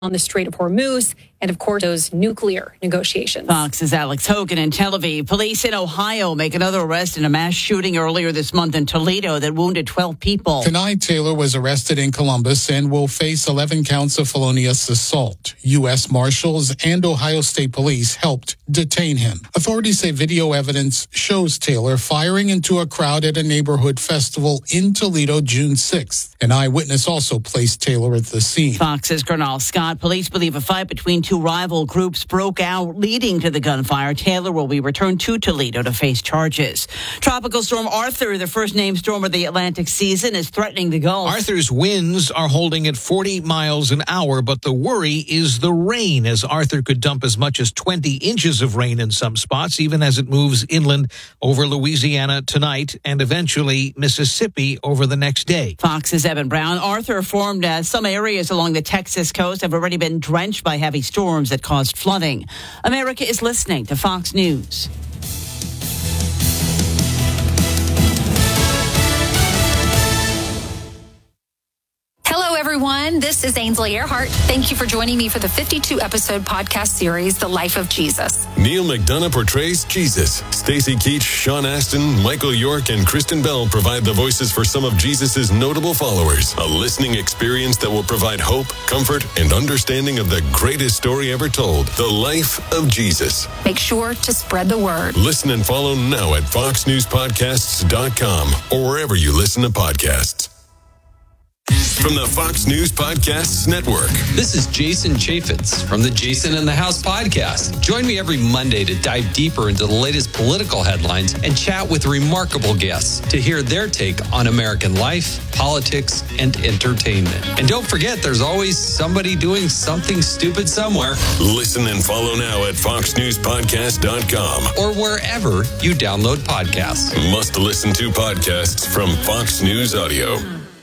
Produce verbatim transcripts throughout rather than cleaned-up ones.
on the Strait of Hormuz, and of course, those nuclear negotiations. Fox's Alex Hogan in Tel Aviv. Police in Ohio make another arrest in a mass shooting earlier this month in Toledo that wounded twelve people. Tonight, Taylor was arrested in Columbus and will face eleven counts of felonious assault. U S Marshals and Ohio State Police helped detain him. Authorities say video evidence shows Taylor firing into a crowd at a neighborhood festival in Toledo June sixth. An eyewitness also placed Taylor at the scene. Fox's Gernal Scott. Police believe a fight between two rival groups broke out, leading to the gunfire. Taylor will be returned to Toledo to face charges. Tropical storm Arthur, the first named storm of the Atlantic season, is threatening the Gulf. Arthur's winds are holding at forty miles an hour, but the worry is the rain, as Arthur could dump as much as twenty inches of rain in some spots, even as it moves inland over Louisiana tonight and eventually Mississippi over the next day. Fox's Evan Brown. Arthur formed as some areas along the Texas coast have already been drenched by heavy storms that caused flooding. America is listening to Fox News. Hello, everyone. This is Ainsley Earhart. Thank you for joining me for the fifty-two episode podcast series, The Life of Jesus. Neil McDonough portrays Jesus. Stacey Keach, Sean Astin, Michael York, and Kristen Bell provide the voices for some of Jesus' notable followers. A listening experience that will provide hope, comfort, and understanding of the greatest story ever told, The Life of Jesus. Make sure to spread the word. Listen and follow now at fox news podcasts dot com or wherever you listen to podcasts. From the Fox News Podcasts Network. This is Jason Chaffetz from the Jason in the House podcast. Join me every Monday to dive deeper into the latest political headlines and chat with remarkable guests to hear their take on American life, politics, and entertainment. And don't forget, there's always somebody doing something stupid somewhere. Listen and follow now at fox news podcast dot com or wherever you download podcasts. Must listen to podcasts from Fox News Audio.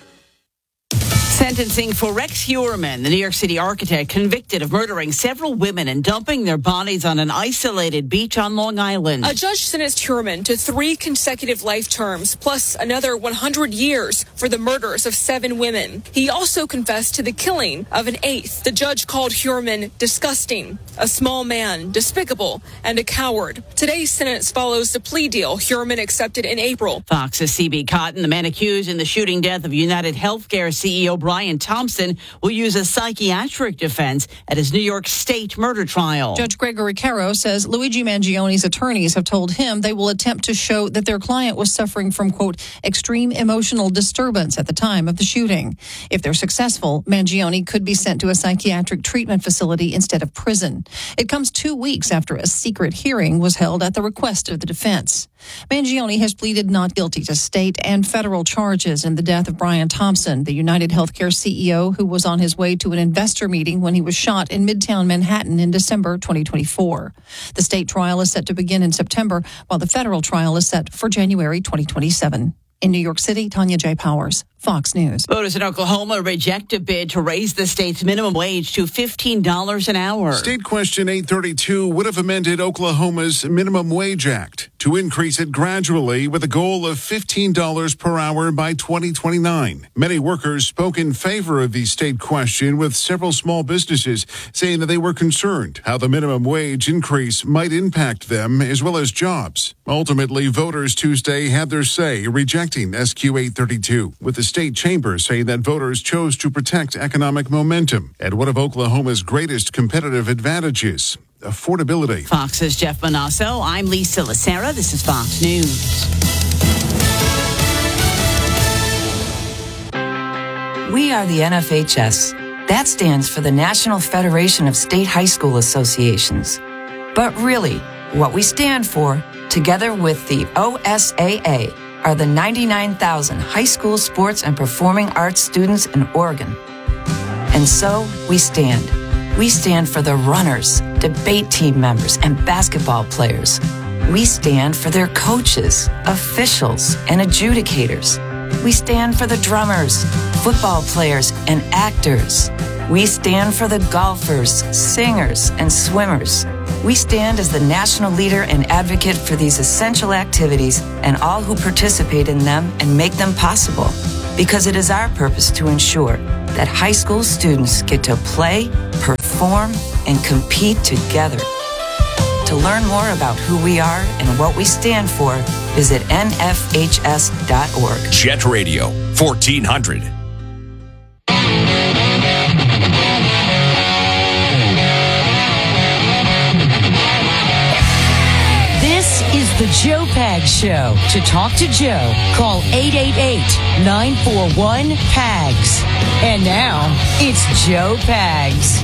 Sentencing for Rex Heuermann, the New York City architect convicted of murdering several women and dumping their bodies on an isolated beach on Long Island. A judge sentenced Heuermann to three consecutive life terms, plus another one hundred years for the murders of seven women. He also confessed to the killing of an eighth. The judge called Heuermann disgusting, a small man, despicable, and a coward. Today's sentence follows the plea deal Heuermann accepted in April. Fox's C B Cotton, the man accused in the shooting death of United Healthcare C E O Brian Thompson, will use a psychiatric defense at his New York State murder trial. Judge Gregory Caro says Luigi Mangioni's attorneys have told him they will attempt to show that their client was suffering from, quote, extreme emotional disturbance at the time of the shooting. If they're successful, Mangioni could be sent to a psychiatric treatment facility instead of prison. It comes two weeks after a secret hearing was held at the request of the defense. Mangioni has pleaded not guilty to state and federal charges in the death of Brian Thompson, the United Healthcare C E O who was on his way to an investor meeting when he was shot in Midtown Manhattan in December twenty twenty-four. The state trial is set to begin in September, while the federal trial is set for January twenty twenty-seven. In New York City, Tanya J. Powers, Fox News. Voters in Oklahoma reject a bid to raise the state's minimum wage to fifteen dollars an hour. State Question eight thirty-two would have amended Oklahoma's Minimum Wage Act to increase it gradually with a goal of fifteen dollars per hour by twenty twenty-nine. Many workers spoke in favor of the state question, with several small businesses saying that they were concerned how the minimum wage increase might impact them as well as jobs. Ultimately, voters Tuesday had their say, rejecting S Q eight thirty-two, with the state chamber saying that voters chose to protect economic momentum at one of Oklahoma's greatest competitive advantages, affordability. Fox's Jeff Manasso. I'm Lisa Lacera. This is Fox News. We are the N F H S. That stands for the National Federation of State High School Associations. But really, what we stand for, together with the O S A A, are the ninety-nine thousand high school sports and performing arts students in Oregon. And so we stand. We stand for the runners, debate team members, and basketball players. We stand for their coaches, officials, and adjudicators. We stand for the drummers, football players, and actors. We stand for the golfers, singers, and swimmers. We stand as the national leader and advocate for these essential activities and all who participate in them and make them possible. because it is our purpose to ensure that high school students get to play, perform, and compete together. To learn more about who we are and what we stand for, visit N F H S dot org. Jet Radio, fourteen hundred. This is the Joe Pags Show. To talk to Joe, call eight eight eight, nine four one, P A G S. And now, it's Joe Pags.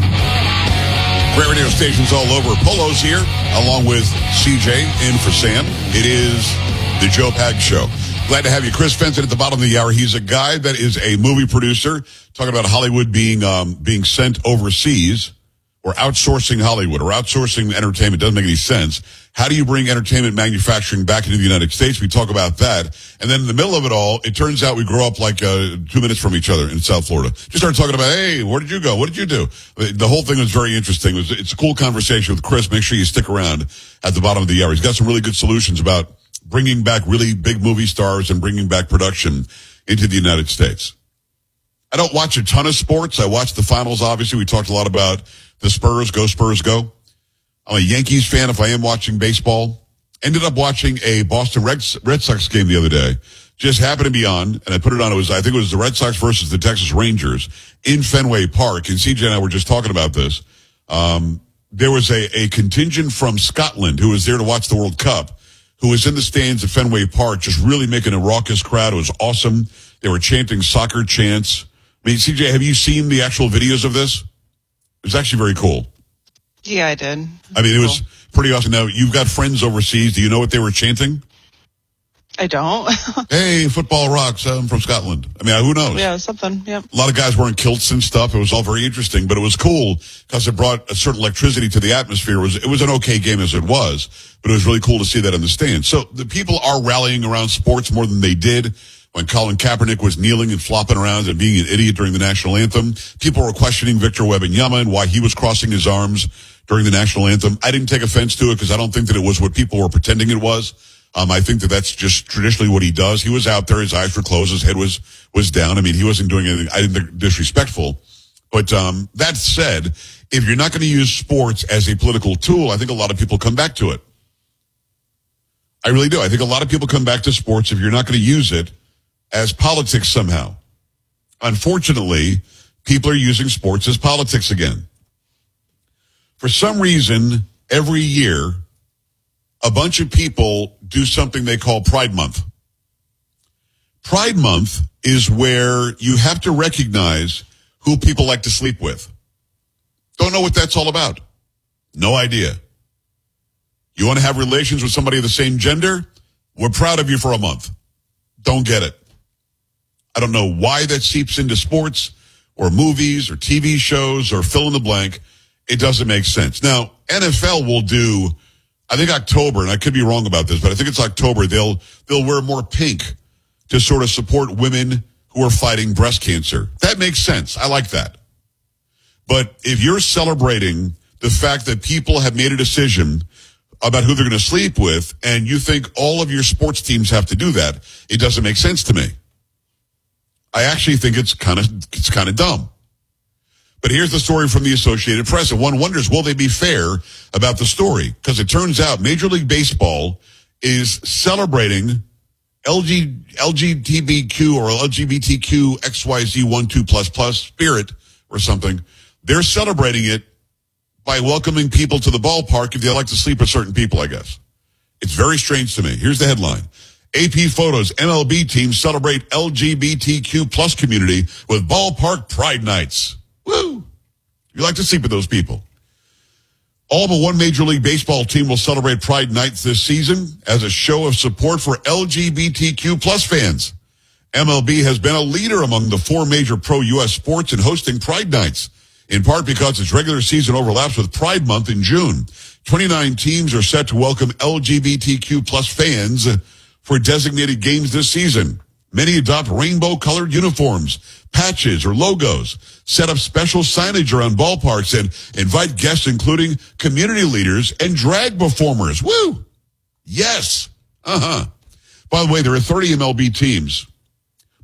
Great radio stations all over. Polo's here, along with C J in for Sam. It is the Joe Pags Show. Glad to have you. Chris Fenton at the bottom of the hour. He's a guy that is a movie producer, talking about Hollywood being um, being sent overseas, or outsourcing Hollywood, or outsourcing entertainment. Doesn't make any sense. How do you bring entertainment manufacturing back into the United States? We talk about that. And then in the middle of it all, it turns out we grow up like uh, two minutes from each other in South Florida. Just started talking about, hey, where did you go? What did you do? The whole thing was very interesting. It was, it's a cool conversation with Chris. Make sure you stick around at the bottom of the hour. He's got some really good solutions about bringing back really big movie stars and bringing back production into the United States. I don't watch a ton of sports. I watch the finals, obviously. We talked a lot about the Spurs. Go Spurs, go. I'm a Yankees fan if I am watching baseball. Ended up watching a Boston Red Sox game the other day. Just happened to be on, and I put it on. It was, I think it was the Red Sox versus the Texas Rangers in Fenway Park. And C J and I were just talking about this. Um, there was a, a contingent from Scotland who was there to watch the World Cup, who was in the stands at Fenway Park, just really making a raucous crowd. It was awesome. They were chanting soccer chants. I mean, C J, have you seen the actual videos of this? It was actually very cool. Yeah, I did. I mean, it was pretty awesome. Now, you've got friends overseas. Do you know what they were chanting? I don't. Hey, football rocks. I'm from Scotland. I mean, who knows? Yeah, something. Yeah. A lot of guys wearing kilts and stuff. It was all very interesting, but it was cool because it brought a certain electricity to the atmosphere. It was, it was an okay game as it was, but it was really cool to see that in the stands. So the people are rallying around sports more than they did when Colin Kaepernick was kneeling and flopping around and being an idiot during the national anthem. People were questioning Victor Wembanyama and why he was crossing his arms during the national anthem. I didn't take offense to it because I don't think that it was what people were pretending it was. Um, I think that that's just traditionally what he does. He was out there, his eyes were closed, his head was, was down. I mean, he wasn't doing anything, I didn't think disrespectful. But, um, that said, if you're not going to use sports as a political tool, I think a lot of people come back to it. I really do. I think a lot of people come back to sports if you're not going to use it as politics somehow. Unfortunately, people are using sports as politics again. For some reason, every year, a bunch of people do something they call Pride Month. Pride Month is where you have to recognize who people like to sleep with. Don't know what that's all about. No idea. You want to have relations with somebody of the same gender? We're proud of you for a month. Don't get it. I don't know why that seeps into sports or movies or T V shows or fill in the blank. It doesn't make sense. Now, N F L will do, I think October, and I could be wrong about this, but I think it's October, they'll they'll wear more pink to sort of support women who are fighting breast cancer. That makes sense. I like that. But if you're celebrating the fact that people have made a decision about who they're going to sleep with, and you think all of your sports teams have to do that, it doesn't make sense to me. I actually think it's kind of it's kind of dumb. But here's the story from the Associated Press. And one wonders, will they be fair about the story? Because it turns out Major League Baseball is celebrating L G, L G B T Q or L G B T Q X Y Z one two plus plus spirit or something. They're celebrating it by welcoming people to the ballpark if they like to sleep with certain people, I guess. It's very strange to me. Here's the headline. A P Photos M L B teams celebrate L G B T Q plus community with ballpark pride nights. Woo! You like to sleep with those people. All but one Major League Baseball team will celebrate Pride Nights this season as a show of support for L G B T Q plus fans. M L B has been a leader among the four major pro U S sports in hosting Pride Nights, in part because its regular season overlaps with Pride Month in June. twenty-nine teams are set to welcome L G B T Q plus fans for designated games this season. Many adopt rainbow-colored uniforms, patches, or logos, set up special signage around ballparks, and invite guests including community leaders and drag performers. Woo! Yes! Uh-huh. By the way, there are thirty M L B teams,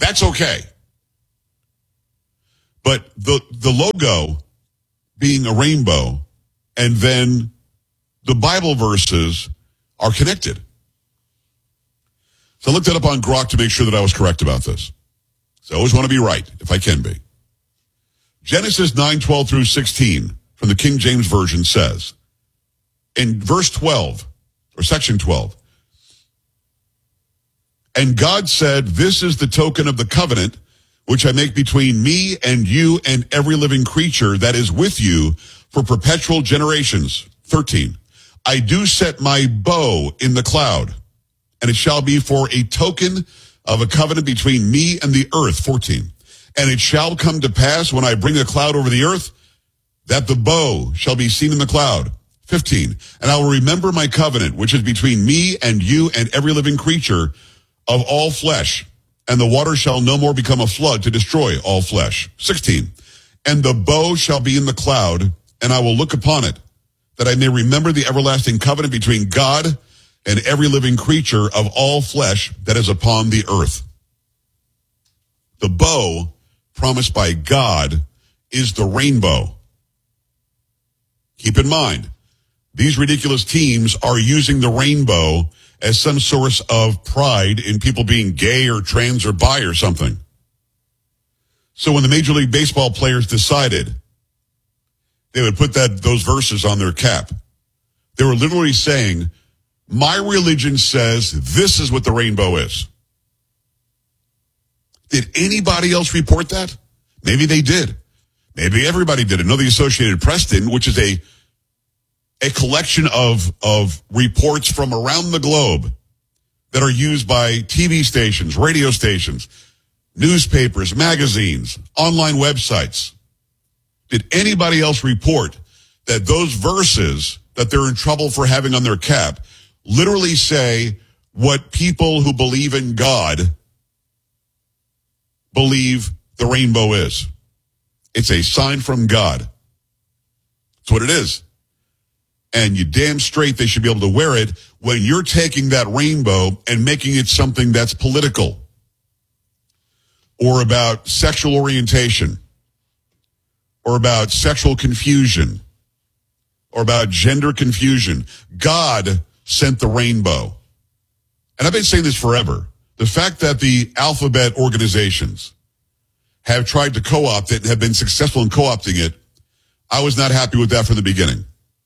That's okay. But the the logo being a rainbow and then the Bible verses are connected. So I looked it up on Grok to make sure that I was correct about this. So I always want to be right, if I can be. Genesis nine twelve through sixteen from the King James Version says, in verse twelve, or section twelve, and God said, this is the token of the covenant which I make between me and you and every living creature that is with you for perpetual generations. thirteen, I do set my bow in the cloud, and it shall be for a token of a covenant between me and the earth. fourteen, and it shall come to pass when I bring a cloud over the earth that the bow shall be seen in the cloud. fifteen, and I will remember my covenant, which is between me and you and every living creature of all flesh, and the water shall no more become a flood to destroy all flesh. sixteen, and the bow shall be in the cloud, and I will look upon it, that I may remember the everlasting covenant between God and every living creature of all flesh that is upon the earth. The bow promised by God is the rainbow. Keep in mind, these ridiculous teams are using the rainbow as some source of pride in people being gay or trans or bi or something. So when the Major League Baseball players decided they would put that those verses on their cap, they were literally saying, my religion says this is what the rainbow is. Did anybody else report that? Maybe they did. Maybe everybody did. I know the Associated Press didn't, which is a a collection of, of reports from around the globe that are used by T V stations, radio stations, newspapers, magazines, online websites. Did anybody else report that those verses that they're in trouble for having on their cap literally say what people who believe in God believe the rainbow is? It's a sign from God. That's what it is. And you damn straight they should be able to wear it when you're taking that rainbow and making it something that's political or about sexual orientation or about sexual confusion or about gender confusion. God sent the rainbow. And I've been saying this forever. The fact that the alphabet organizations have tried to co-opt it and have been successful in co-opting it, I was not happy with that from the beginning.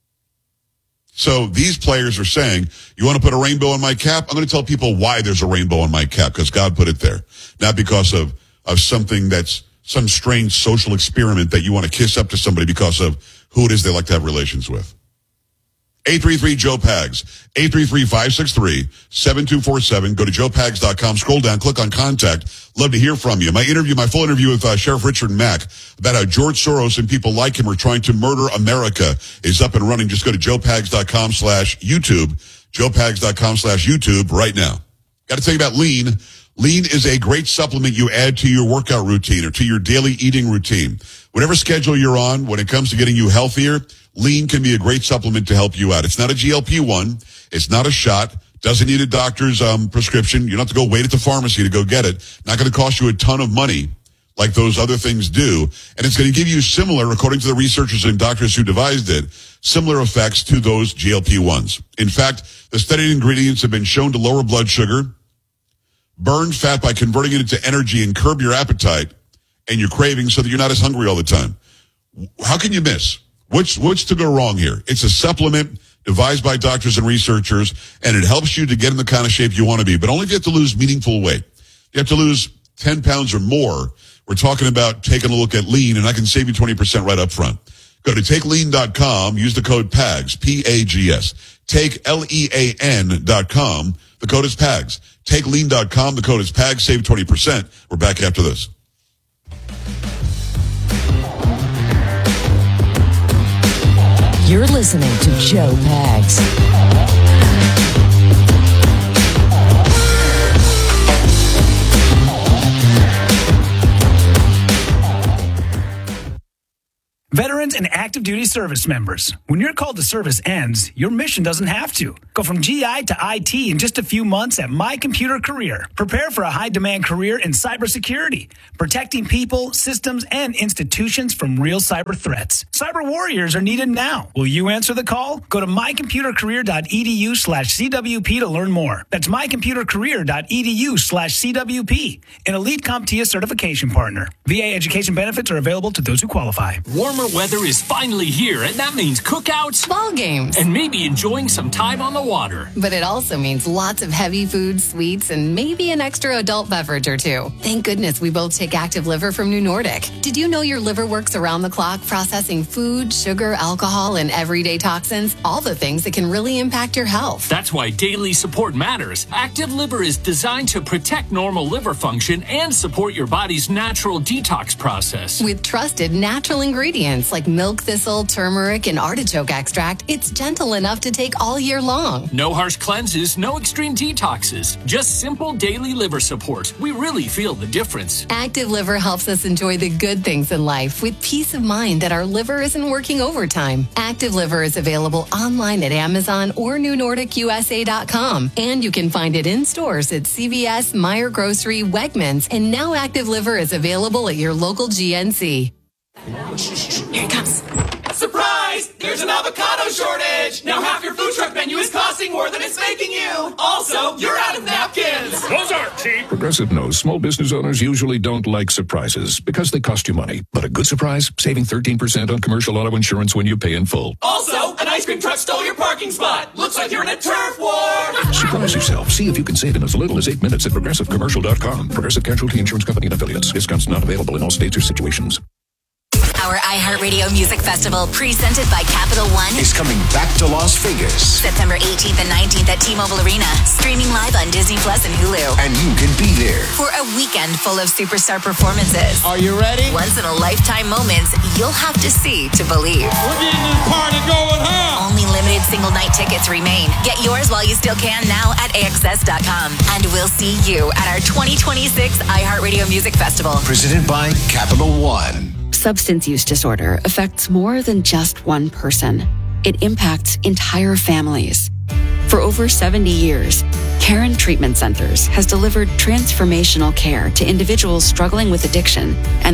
So these players are saying, you want to put a rainbow on my cap? I'm going to tell people why there's a rainbow on my cap, because God put it there. Not because of, of something that's some strange social experiment that you want to kiss up to somebody because of who it is they like to have relations with. eight three three, Joe Pags, eight three three, five six three, seven two four seven. Go to joe pags dot com, scroll down, click on contact. Love to hear from you. My interview, my full interview with uh, Sheriff Richard Mack about how George Soros and people like him are trying to murder America is up and running. Just go to joe pags dot com slash YouTube, joe pags dot com slash YouTube right now. Got to tell you about Lean. Lean is a great supplement you add to your workout routine or to your daily eating routine. Whatever schedule you're on, when it comes to getting you healthier, Lean can be a great supplement to help you out. It's not a G L P one. It's not a shot. Doesn't need a doctor's um, prescription. You don't have to go wait at the pharmacy to go get it. Not going to cost you a ton of money like those other things do. And it's going to give you similar, according to the researchers and doctors who devised it, similar effects to those G L P ones. In fact, the studied ingredients have been shown to lower blood sugar, burn fat by converting it into energy, and curb your appetite and your cravings so that you're not as hungry all the time. How can you miss? What's, what's to go wrong here? It's a supplement devised by doctors and researchers, and it helps you to get in the kind of shape you want to be, but only if you have to lose meaningful weight. You have to lose ten pounds or more. We're talking about taking a look at Lean, and I can save you twenty percent right up front. Go to take lean dot com, use the code PAGS, P A G S. Take L E A N dot com, the code is PAGS. take lean dot com, the code is PAGS, save twenty percent. We're back after this. You're listening to Joe Pags. Veterans and active duty service members, when your call to service ends, your mission doesn't have to. Go from G I to I T in just a few months at My Computer Career. Prepare for a high-demand career in cybersecurity, protecting people, systems, and institutions from real cyber threats. Cyber warriors are needed now. Will you answer the call? Go to mycomputercareer.edu slash CWP to learn more. That's mycomputercareer.edu slash CWP, an elite CompTIA certification partner. V A education benefits are available to those who qualify. Warmer weather is finally here, and that means cookouts, ball games, and maybe enjoying some time on the water. But it also means lots of heavy foods, sweets, and maybe an extra adult beverage or two. Thank goodness we both take Active Liver from New Nordic. Did you know your liver works around the clock processing food, sugar, alcohol, and everyday toxins? All the things that can really impact your health. That's why daily support matters. Active Liver is designed to protect normal liver function and support your body's natural detox process. With trusted natural ingredients like milk thistle, turmeric, and artichoke extract, it's gentle enough to take all year long. No harsh cleanses, no extreme detoxes, just simple daily liver support. We really feel the difference. Active Liver helps us enjoy the good things in life with peace of mind that our liver isn't working overtime. Active Liver is available online at Amazon or new nordic u s a dot com, and you can find it in stores at C V S, Meijer Grocery, Wegmans, and now Active Liver is available at your local G N C. Here it comes. Surprise! There's an avocado shortage! Now half your food truck menu is costing more than it's making you! Also, you're out of napkins! Those aren't cheap! Progressive knows small business owners usually don't like surprises because they cost you money. But a good surprise? Saving thirteen percent on commercial auto insurance when you pay in full. Also, an ice cream truck stole your parking spot! Looks like you're in a turf war! Surprise yourself. See if you can save in as little as eight minutes at progressive commercial dot com. Progressive Casualty Insurance Company and Affiliates. Discounts not available in all states or situations. Our iHeartRadio Music Festival, presented by Capital One, is coming back to Las Vegas. September eighteenth and nineteenth at T-Mobile Arena, streaming live on Disney Plus and Hulu. And you can be there for a weekend full of superstar performances. Are you ready? Once in a lifetime moments you'll have to see to believe. We're getting this party going, huh? Only limited single night tickets remain. Get yours while you still can now at A X S dot com. And we'll see you at our twenty twenty-six iHeartRadio Music Festival. Presented by Capital One. Substance use disorder affects more than just one person. It impacts entire families. For over seventy years, Caron Treatment Centers has delivered transformational care to individuals struggling with addiction and